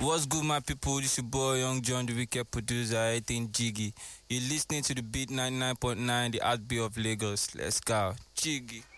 What's good, my people? This your boy Young John, the wicked producer, I think Jiggy. You're listening to the Beat 99.9, the Heartbeat of Lagos. Let's go. Jiggy.